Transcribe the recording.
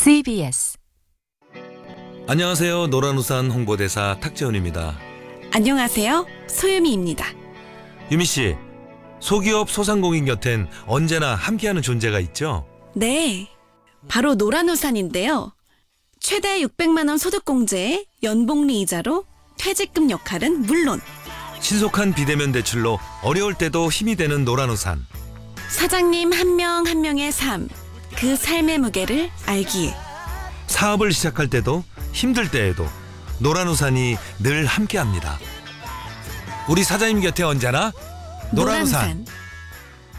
CBS. 안녕하세요. 노란우산 홍보대사 탁재훈입니다. 안녕하세요. 소유미입니다. 유미 씨, 소기업 소상공인 곁엔 언제나 함께하는 존재가 있죠? 네, 바로 노란우산인데요. 최대 600만 원 소득공제에 연복리 이자로 퇴직금 역할은 물론 신속한 비대면 대출로 어려울 때도 힘이 되는 노란우산. 사장님 한 명 한 명의 삶, 그 삶의 무게를 알기에 사업을 시작할 때도 힘들 때에도 노란우산이 늘 함께합니다. 우리 사장님 곁에 언제나 노란우산.